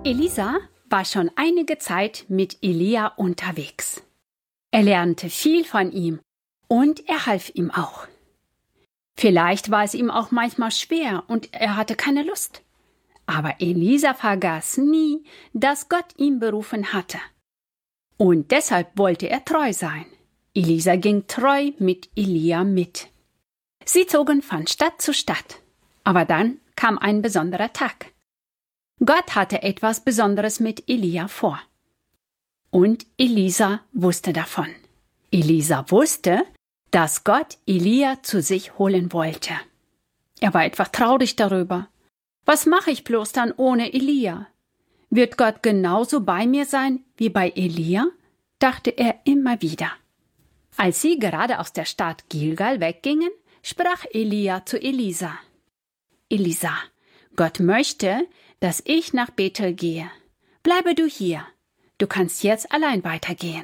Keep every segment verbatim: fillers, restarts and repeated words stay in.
Elisa war schon einige Zeit mit Elia unterwegs. Er lernte viel von ihm und er half ihm auch. Vielleicht war es ihm auch manchmal schwer und er hatte keine Lust. Aber Elisa vergaß nie, dass Gott ihn berufen hatte. Und deshalb wollte er treu sein. Elisa ging treu mit Elia mit. Sie zogen von Stadt zu Stadt. Aber dann kam ein besonderer Tag. Gott hatte etwas Besonderes mit Elia vor. Und Elisa wusste davon. Elisa wusste, dass Gott Elia zu sich holen wollte. Er war etwas traurig darüber. Was mache ich bloß dann ohne Elia? Wird Gott genauso bei mir sein wie bei Elia? Dachte er immer wieder. Als sie gerade aus der Stadt Gilgal weggingen, sprach Elia zu Elisa. Elisa, Gott möchte, dass ich nach Bethel gehe. Bleibe du hier. Du kannst jetzt allein weitergehen.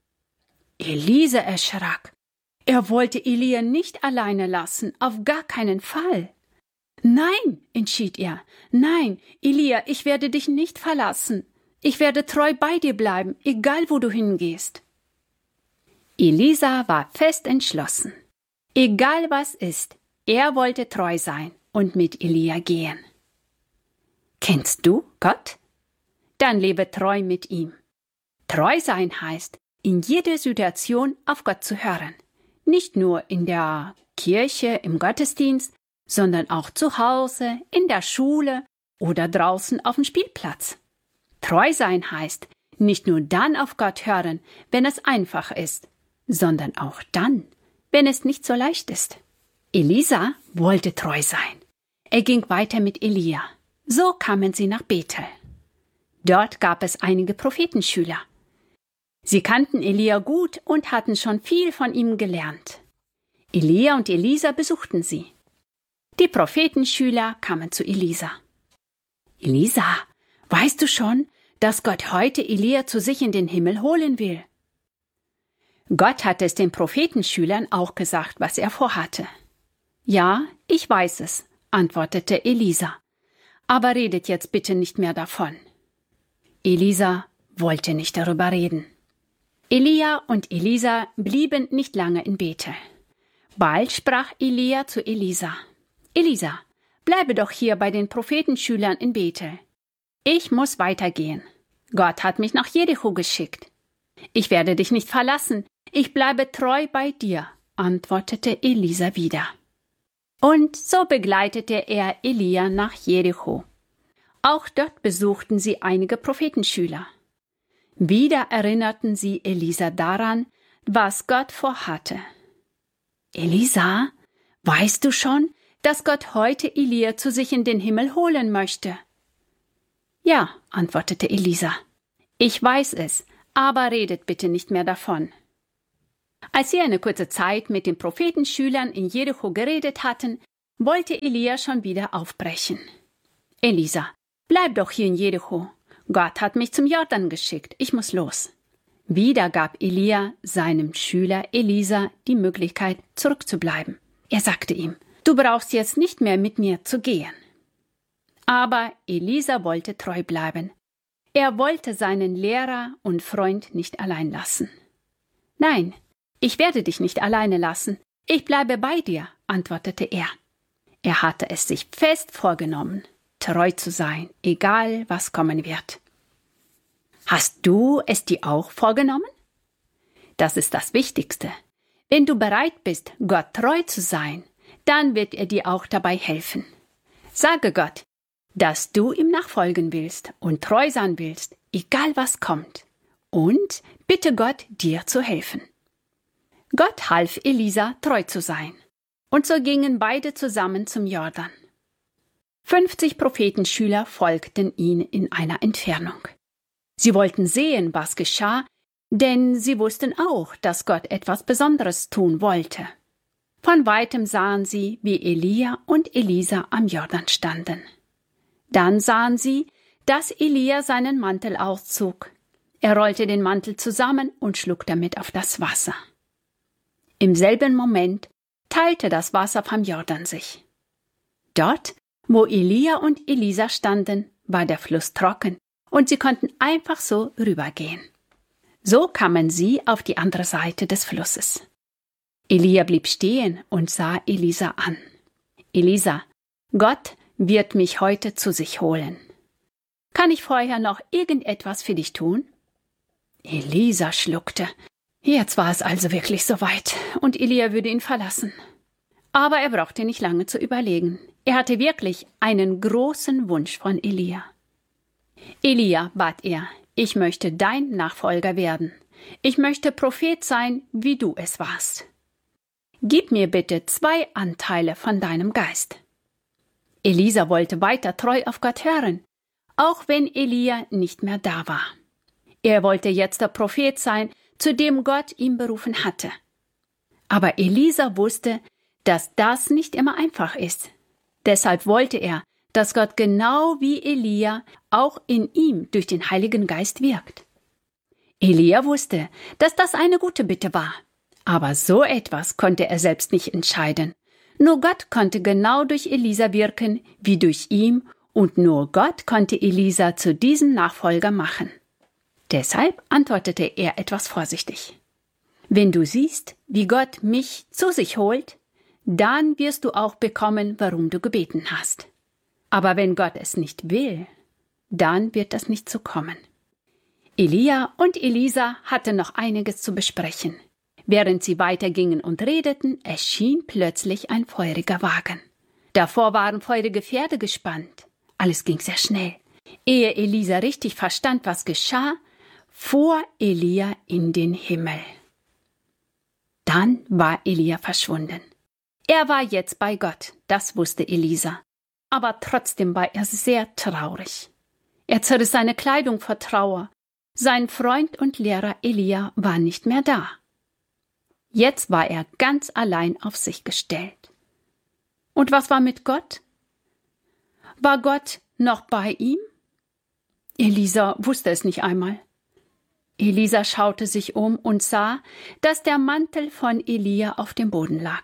Elisa erschrak. Er wollte Elia nicht alleine lassen, auf gar keinen Fall. Nein, entschied er. Nein, Elia, ich werde dich nicht verlassen. Ich werde treu bei dir bleiben, egal wo du hingehst. Elisa war fest entschlossen. Egal was ist, er wollte treu sein und mit Elia gehen. Kennst du Gott? Dann lebe treu mit ihm. Treu sein heißt, in jeder Situation auf Gott zu hören. Nicht nur in der Kirche, im Gottesdienst, sondern auch zu Hause, in der Schule oder draußen auf dem Spielplatz. Treu sein heißt, nicht nur dann auf Gott hören, wenn es einfach ist, sondern auch dann, wenn es nicht so leicht ist. Elisa wollte treu sein. Er ging weiter mit Elia. So kamen sie nach Bethel. Dort gab es einige Prophetenschüler. Sie kannten Elia gut und hatten schon viel von ihm gelernt. Elia und Elisa besuchten sie. Die Prophetenschüler kamen zu Elisa. Elisa, weißt du schon, dass Gott heute Elia zu sich in den Himmel holen will? Gott hatte es den Prophetenschülern auch gesagt, was er vorhatte. Ja, ich weiß es, antwortete Elisa. Aber redet jetzt bitte nicht mehr davon. Elisa wollte nicht darüber reden. Elia und Elisa blieben nicht lange in Bethel. Bald sprach Elia zu Elisa. Elisa, bleibe doch hier bei den Prophetenschülern in Bethel. Ich muss weitergehen. Gott hat mich nach Jericho geschickt. Ich werde dich nicht verlassen. Ich bleibe treu bei dir, antwortete Elisa wieder. Und so begleitete er Elia nach Jericho. Auch dort besuchten sie einige Prophetenschüler. Wieder erinnerten sie Elisa daran, was Gott vorhatte. Elisa, weißt du schon, dass Gott heute Elia zu sich in den Himmel holen möchte? Ja, antwortete Elisa. Ich weiß es, aber redet bitte nicht mehr davon. Als sie eine kurze Zeit mit den Prophetenschülern in Jericho geredet hatten, wollte Elia schon wieder aufbrechen. Elisa, bleib doch hier in Jericho. Gott hat mich zum Jordan geschickt. Ich muss los. Wieder gab Elia seinem Schüler Elisa die Möglichkeit, zurückzubleiben. Er sagte ihm, du brauchst jetzt nicht mehr mit mir zu gehen. Aber Elisa wollte treu bleiben. Er wollte seinen Lehrer und Freund nicht allein lassen. Nein, ich werde dich nicht alleine lassen. Ich bleibe bei dir, antwortete er. Er hatte es sich fest vorgenommen, treu zu sein, egal was kommen wird. Hast du es dir auch vorgenommen? Das ist das Wichtigste. Wenn du bereit bist, Gott treu zu sein, dann wird er dir auch dabei helfen. Sage Gott, dass du ihm nachfolgen willst und treu sein willst, egal was kommt. Und bitte Gott, dir zu helfen. Gott half Elisa, treu zu sein. Und so gingen beide zusammen zum Jordan. Fünfzig Prophetenschüler folgten ihnen in einer Entfernung. Sie wollten sehen, was geschah, denn sie wussten auch, dass Gott etwas Besonderes tun wollte. Von weitem sahen sie, wie Elia und Elisa am Jordan standen. Dann sahen sie, dass Elia seinen Mantel auszog. Er rollte den Mantel zusammen und schlug damit auf das Wasser. Im selben Moment teilte das Wasser vom Jordan sich. Dort, wo Elia und Elisa standen, war der Fluss trocken und sie konnten einfach so rübergehen. So kamen sie auf die andere Seite des Flusses. Elia blieb stehen und sah Elisa an. »Elisa, Gott wird mich heute zu sich holen. Kann ich vorher noch irgendetwas für dich tun?« Elisa schluckte. Jetzt war es also wirklich soweit, und Elia würde ihn verlassen. Aber er brauchte nicht lange zu überlegen. Er hatte wirklich einen großen Wunsch von Elia. »Elia«, bat er, »ich möchte dein Nachfolger werden. Ich möchte Prophet sein, wie du es warst. Gib mir bitte zwei Anteile von deinem Geist.« Elisa wollte weiter treu auf Gott hören, auch wenn Elia nicht mehr da war. Er wollte jetzt der Prophet sein, zu dem Gott ihn berufen hatte. Aber Elisa wusste, dass das nicht immer einfach ist. Deshalb wollte er, dass Gott genau wie Elia auch in ihm durch den Heiligen Geist wirkt. Elia wusste, dass das eine gute Bitte war. Aber so etwas konnte er selbst nicht entscheiden. Nur Gott konnte genau durch Elisa wirken, wie durch ihn, und nur Gott konnte Elisa zu diesem Nachfolger machen. Deshalb antwortete er etwas vorsichtig. »Wenn du siehst, wie Gott mich zu sich holt, dann wirst du auch bekommen, warum du gebeten hast. Aber wenn Gott es nicht will, dann wird das nicht so kommen.« Elia und Elisa hatten noch einiges zu besprechen. Während sie weitergingen und redeten, erschien plötzlich ein feuriger Wagen. Davor waren feurige Pferde gespannt. Alles ging sehr schnell. Ehe Elisa richtig verstand, was geschah, fuhr Elia in den Himmel. Dann war Elia verschwunden. Er war jetzt bei Gott, das wusste Elisa. Aber trotzdem war er sehr traurig. Er zerriss seine Kleidung vor Trauer. Sein Freund und Lehrer Elia war nicht mehr da. Jetzt war er ganz allein auf sich gestellt. Und was war mit Gott? War Gott noch bei ihm? Elisa wusste es nicht einmal. Elisa schaute sich um und sah, dass der Mantel von Elia auf dem Boden lag.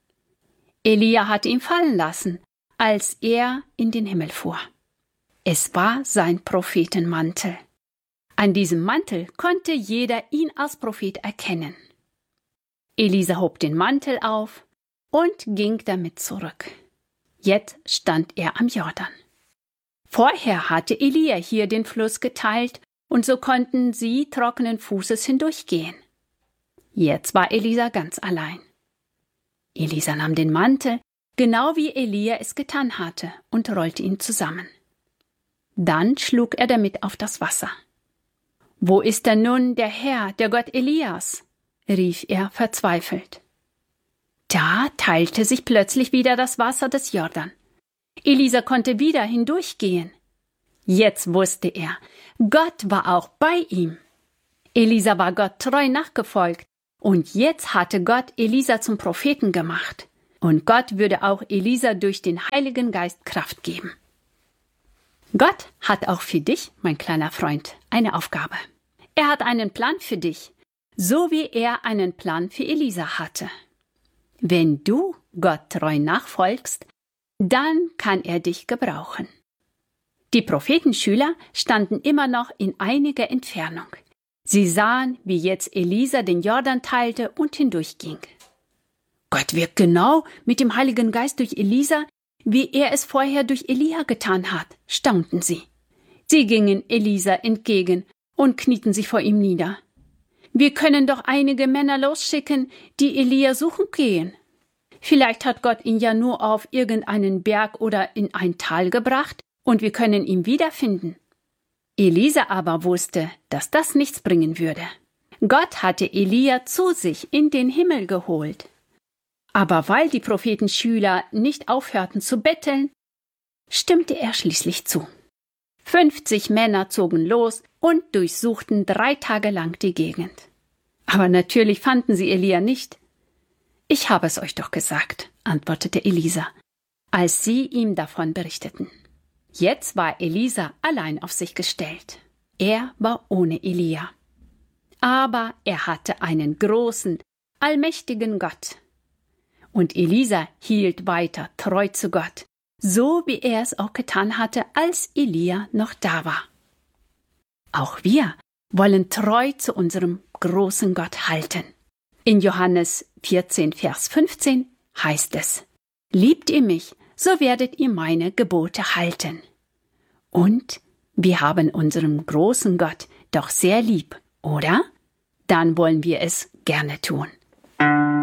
Elia hatte ihn fallen lassen, als er in den Himmel fuhr. Es war sein Prophetenmantel. An diesem Mantel konnte jeder ihn als Prophet erkennen. Elisa hob den Mantel auf und ging damit zurück. Jetzt stand er am Jordan. Vorher hatte Elia hier den Fluss geteilt, und so konnten sie trockenen Fußes hindurchgehen. Jetzt war Elisa ganz allein. Elisa nahm den Mantel, genau wie Elia es getan hatte, und rollte ihn zusammen. Dann schlug er damit auf das Wasser. »Wo ist denn nun der Herr, der Gott Elias?« rief er verzweifelt. Da teilte sich plötzlich wieder das Wasser des Jordan. Elisa konnte wieder hindurchgehen. Jetzt wusste er, Gott war auch bei ihm. Elisa war Gott treu nachgefolgt, und jetzt hatte Gott Elisa zum Propheten gemacht. Und Gott würde auch Elisa durch den Heiligen Geist Kraft geben. Gott hat auch für dich, mein kleiner Freund, eine Aufgabe. Er hat einen Plan für dich, so wie er einen Plan für Elisa hatte. Wenn du Gott treu nachfolgst, dann kann er dich gebrauchen. Die Prophetenschüler standen immer noch in einiger Entfernung. Sie sahen, wie jetzt Elisa den Jordan teilte und hindurchging. Gott wirkt genau mit dem Heiligen Geist durch Elisa, wie er es vorher durch Elia getan hat, staunten sie. Sie gingen Elisa entgegen und knieten sich vor ihm nieder. Wir können doch einige Männer losschicken, die Elia suchen gehen. Vielleicht hat Gott ihn ja nur auf irgendeinen Berg oder in ein Tal gebracht und wir können ihn wiederfinden. Elisa aber wusste, dass das nichts bringen würde. Gott hatte Elia zu sich in den Himmel geholt. Aber weil die Prophetenschüler nicht aufhörten zu betteln, stimmte er schließlich zu. Fünfzig Männer zogen los und durchsuchten drei Tage lang die Gegend. Aber natürlich fanden sie Elia nicht. »Ich habe es euch doch gesagt«, antwortete Elisa, als sie ihm davon berichteten. Jetzt war Elisa allein auf sich gestellt. Er war ohne Elia. Aber er hatte einen großen, allmächtigen Gott. Und Elisa hielt weiter treu zu Gott, so wie er es auch getan hatte, als Elia noch da war. Auch wir wollen treu zu unserem großen Gott halten. In Johannes vierzehn, Vers fünfzehn heißt es: Liebt ihr mich, so werdet ihr meine Gebote halten. Und wir haben unseren großen Gott doch sehr lieb, oder? Dann wollen wir es gerne tun.